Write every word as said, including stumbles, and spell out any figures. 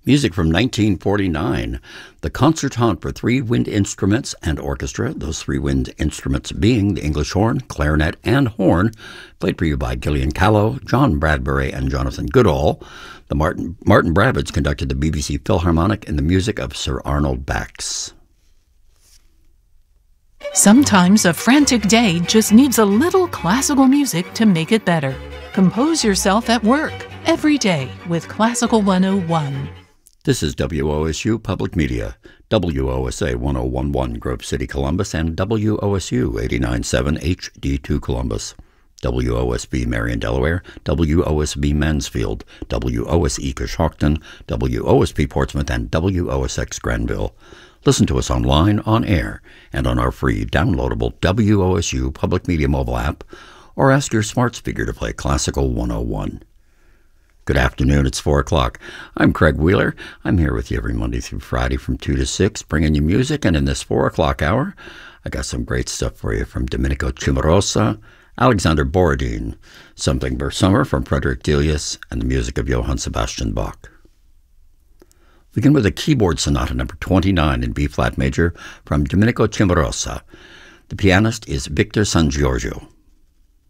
Music from nineteen forty-nine, the Concertant for three wind instruments and orchestra, those three wind instruments being the English horn, clarinet, and horn, played for you by Gillian Callow, John Bradbury, and Jonathan Goodall. The Martin, Martin Brabbits conducted the B B C Philharmonic in the music of Sir Arnold Bax. Sometimes a frantic day just needs a little classical music to make it better. Compose yourself at work every day with Classical one oh one. This is W O S U Public Media, W O S A ten eleven Grove City, Columbus, and W O S U eighty-nine point seven H D two Columbus, W O S B Marion, Delaware, W O S B Mansfield, W O S E Coshocton, W O S P Portsmouth, and W O S X Granville. Listen to us online, on air, and on our free downloadable W O S U Public Media mobile app, or ask your smart speaker to play Classical one oh one. Good afternoon, it's four o'clock. I'm Craig Wheeler. I'm here with you every Monday through Friday from two to six, bringing you music, and in this four o'clock hour, I got some great stuff for you from Domenico Cimarosa, Alexander Borodin, Something for Summer from Frederick Delius, and the music of Johann Sebastian Bach. We begin with a keyboard sonata number twenty-nine in B-flat major from Domenico Cimarosa. The pianist is Victor Sangiorgio.